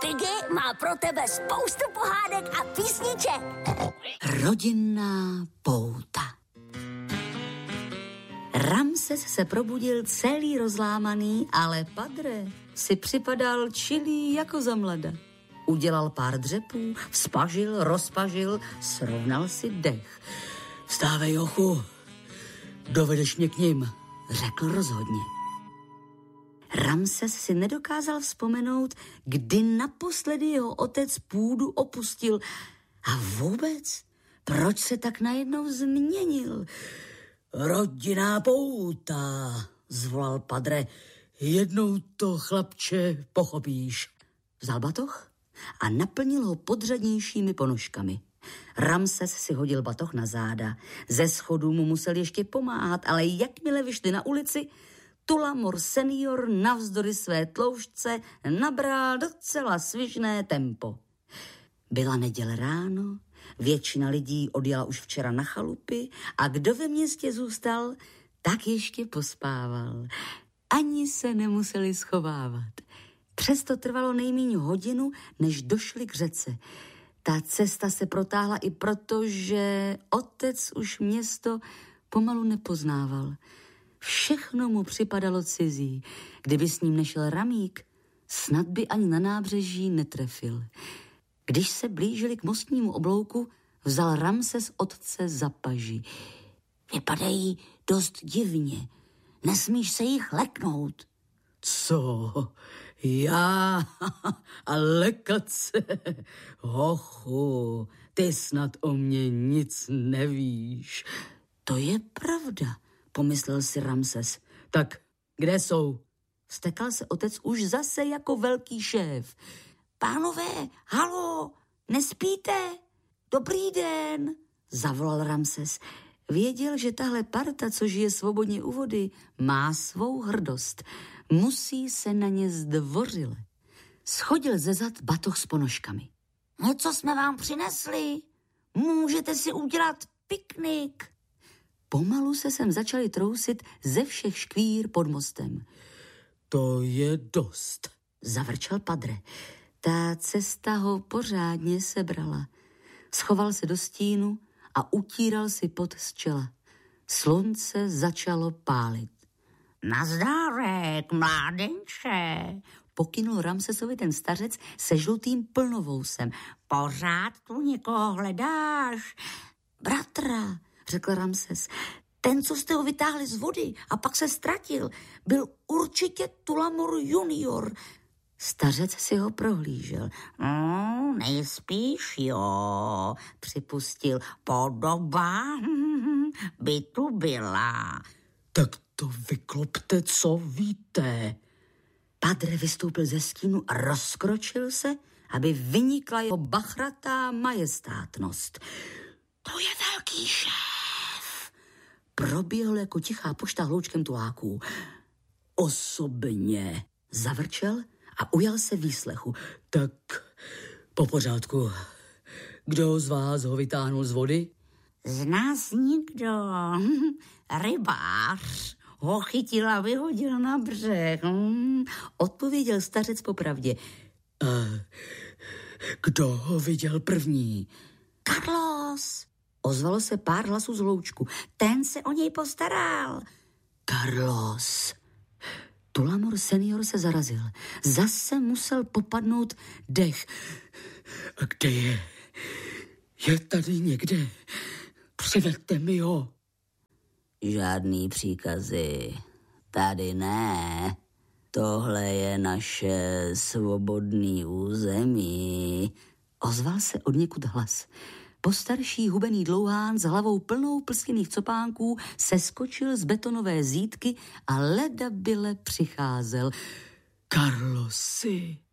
Piggy má pro tebe spoustu pohádek a písniček. Rodinná pouta. Ramses se probudil celý rozlámaný, ale Padre si připadal čilý jako za mlada. Udělal pár dřepů, vzpažil, rozpažil, srovnal si dech. Vstávej, Jochu, dovedeš mě k ním, řekl rozhodně. Ramses si nedokázal vzpomenout, kdy naposledy jeho otec půdu opustil. A vůbec, proč se tak najednou změnil? Rodinná pouta, zvolal Padre. Jednou to, chlapče, pochopíš. Vzal batoh a naplnil ho podřadnějšími ponožkami. Ramses si hodil batoh na záda. Ze schodů mu musel ještě pomáhat, ale jakmile vyšli na ulici, Tulamor senior navzdory své tloušťce nabral docela svižné tempo. Byla neděle ráno, většina lidí odjela už včera na chalupy a kdo ve městě zůstal, tak ještě pospával. Ani se nemuseli schovávat. Přesto trvalo nejméně hodinu, než došli k řece. Ta cesta se protáhla i proto, že otec už město pomalu nepoznával. Všechno mu připadalo cizí. Kdyby s ním nešel Ramík, snad by ani na nábřeží netrefil. Když se blížili k mostnímu oblouku, vzal Ramses otce za paži. Vypadají dost divně. Nesmíš se jich leknout. Co? Já? A lekat se? Hochu, ty snad o mě nic nevíš. To je pravda, pomyslel si Ramses. Tak, kde jsou? Stekal se otec už zase jako velký šéf. Pánové, halo, nespíte? Dobrý den, zavolal Ramses. Věděl, že tahle parta, co žije svobodně u vody, má svou hrdost. Musí se na ně zdvořile. Schodil ze zad batoh s ponožkami. Něco jsme vám přinesli. Můžete si udělat piknik. Pomalu se sem začali trousit ze všech škvír pod mostem. To je dost, zavrčel Padre. Ta cesta ho pořádně sebrala. Schoval se do stínu a utíral si pot z čela. Slunce začalo pálit. Nazdárek, mládenče, pokynul Ramsesovi ten stařec se žlutým plnovousem. Pořád tu někoho hledáš? Bratra, řekl Ramses, ten, co jste ho vytáhli z vody a pak se ztratil, byl určitě Tulamor junior. Stařec si ho prohlížel. Nejspíš jo, připustil. Podoba by tu byla. Tak to vyklopte, co víte. Padre vystoupil ze stínu a rozkročil se, aby vynikla jeho bachratá majestátnost. To je velký šéf. Proběhl jako tichá pošta hloučkem tuláků. Osobně, zavrčel a ujal se výslechu. Tak po pořádku. Kdo z vás ho vytáhnul z vody? Z nás nikdo. Rybář ho chytil a vyhodil na břeh. Odpověděl stařec popravdě. Kdo ho viděl první? Carlos. Ozvalo se pár hlasů z hloučku. Ten se o něj postaral. Carlos. Tulamor senior se zarazil. Zase musel popadnout dech. A kde je? Je tady někde. Přiveďte mi ho. Žádný příkazy. Tady ne. Tohle je naše svobodný území. Ozval se odněkud hlas. Postarší hubený dlouhán s hlavou plnou plstěných copánků seskočil z betonové zítky a ledabyle přicházel. Carlosi.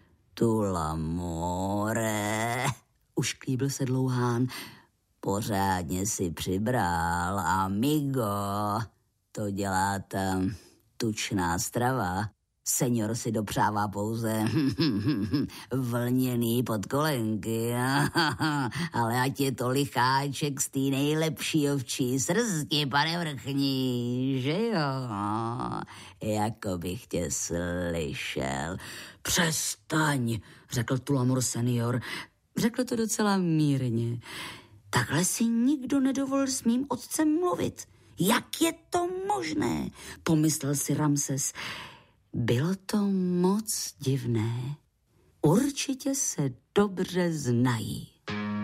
Tulamore, ušklíbil se dlouhán. Pořádně si přibral, amigo. To dělá ta tučná strava. Senior si dopřává pouze vlněný podkolenky, ale ať je to licháček z té nejlepší ovčí srsti, pane vrchní, že jo? Jako bych tě slyšel. Přestaň, řekl Tulamur senior. Řekl to docela mírně. Takhle si nikdo nedovolil s mým otcem mluvit. Jak je to možné? Pomyslel si Ramses. Bylo to moc divné. Určitě se dobře znají.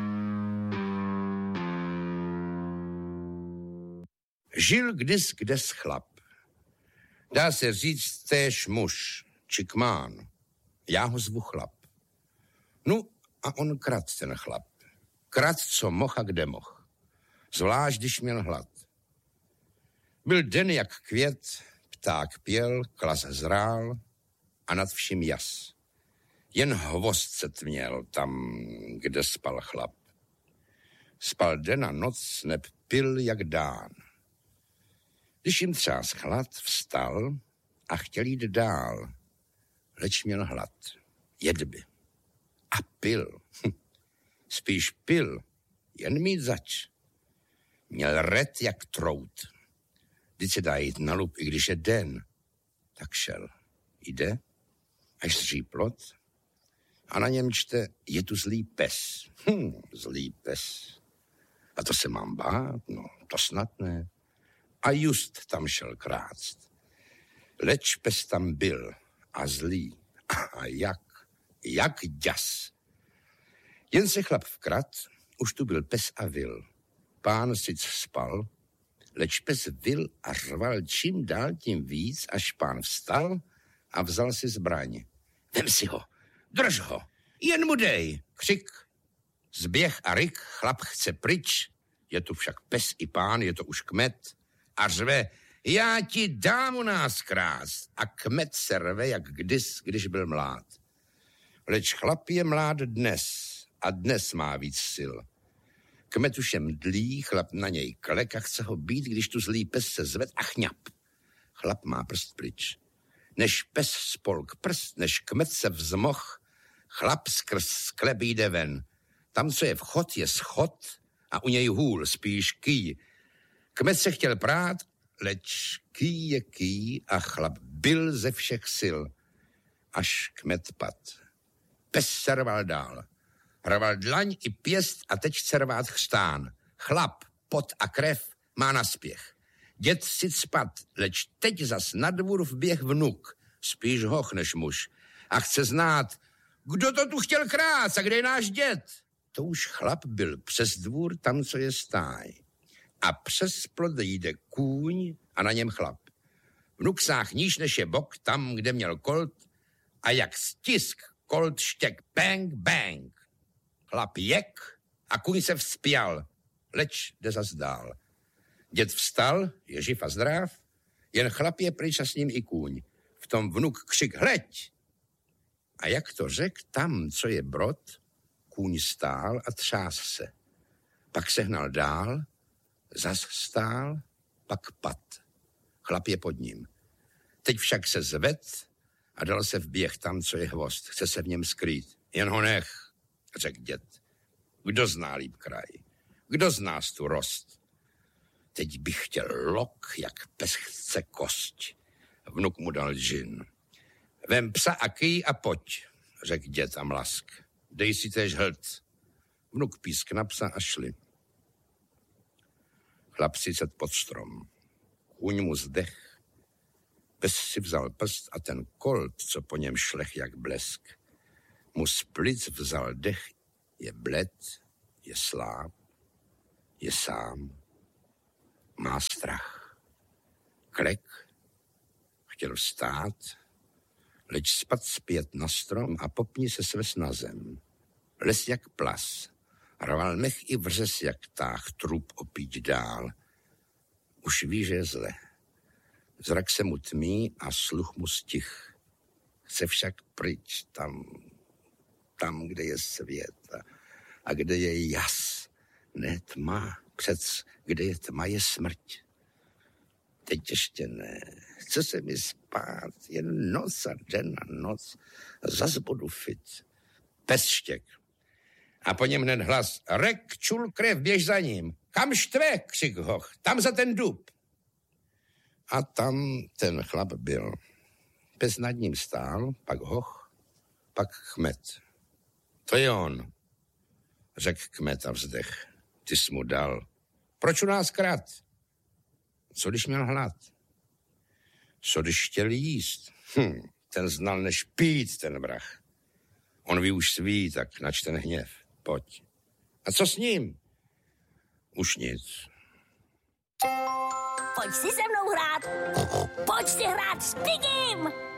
Žil kdes chlap. Dá se říct též muž, či kmán. Já ho zvu chlap. No a on krad ten chlap. Krad, co moh a kde moh. Zvlášť, když měl hlad. Byl den jak květ, pták pěl, klas zrál a nad vším jas. Jen hvozd se tměl tam, kde spal chlap. Spal den a noc, neb pil jak dán. Když jim třás chlad, vstal a chtěl jít dál, leč měl hlad, jedby. A pil. Spíš pil, jen mít zač. Měl red jak trout. Vždyť se dá jít na lup, i když je den. Tak šel. Jde, až zří plot a na něm čte, je tu zlý pes. Zlý pes. A to se mám bát? No, to snad ne. A just tam šel krást. Leč pes tam byl a zlý. A jak děs. Jen se chlap vkrad, už tu byl pes a vil. Pán sic spal, leč pes vil a řval čím dál tím víc, až pán vstal a vzal si zbraň. Vem si ho, drž ho, jen mu dej, křik. Zběh a ryk, chlap chce pryč, je tu však pes i pán, je to už kmet. A řve, já ti dám u nás krás. A kmet se rve, jak když byl mlád. Leč chlap je mlád dnes a dnes má víc sil. Kmet už je mdlý, chlap na něj klek a chce ho být, když tu zlý pes se zved a chňap. Chlap má prst pryč. Než pes spolk prst, než kmet se vzmoh, chlap skrz sklep jde ven. Tam, co je vchod, je schod a u něj hůl, spíš kýj. Kmet se chtěl prát, leč kýj je kýj a chlap byl ze všech sil, až kmet pad. Pes se rval dál. Rval dlaň i pěst a teď chce rvát chřtán. Chlap, pot a krev má naspěch. Děd si spad, leč teď zas na dvůr vběh vnuk, spíš hoch než muž. A chce znát, kdo to tu chtěl krát a kde je náš děd? To už chlap byl přes dvůr, tam, co je stáj. A přes plot jde kůň a na něm chlap. Vnuk sáh níž než je bok, tam, kde měl kolt, a jak stisk kolt štěk bang, bang. Chlap jek a kůň se vzpěl, leč jde zas dál. Děd vstal, je živ a zdrav, jen chlap je pryč a s ním i kůň. V tom vnuk křik, hleď! A jak to řek, tam, co je brod, kůň stál a třás se. Pak se hnal dál, zas stál, pak pad. Chlap je pod ním. Teď však se zved a dal se v běh tam, co je hvozd. Chce se v něm skrýt. Jen ho nech, řekl děd. Kdo zná líp kraj? Kdo z nás tu rost? Teď bych chtěl lok, jak pes chce kost. Vnuk mu dal džin. Vem psa a kýj a pojď, řekl děd a mlask. Dej si též hlt. Vnuk písk na psa a šli. Chlap si set pod strom. Kůň mu zdech. Pes si vzal prst a ten kolt, co po něm šlech jak blesk, mu z plic vzal dech. Je bled, je sláb, je sám, má strach. Klek, chtěl vstát, leč spad zpět na strom a popni se svez na zem. Les jak plas, rval mech i vřes jak táh, trup opít dál. Už ví, že je zle. Zrak se mu tmí a sluch mu stich. Chce však pryč tam, kde je svět a kde je jas. Ne tma, přec kde je tma, je smrť. Teď ještě ne, chce se mi spát, jen noc a den a noc, zas budu fit. Pes štěk. A po něm hned hlas, rek, čul krev, běž za ním. Kam štve, křik hoch, tam za ten dub. A tam ten chlap byl. Pes nad ním stál, pak hoch, pak chmet. To je on, řekl kmet a vzdech. Ty jsi mu dal. Proč u nás krát? Co když měl hlad? Co když chtěl jíst? Ten znal než pít, ten vrah. On ví už svý, tak nač ten hněv. Pojď. A co s ním? Už nic. Pojď si se mnou hrát. Pojď si hrát s Pigim.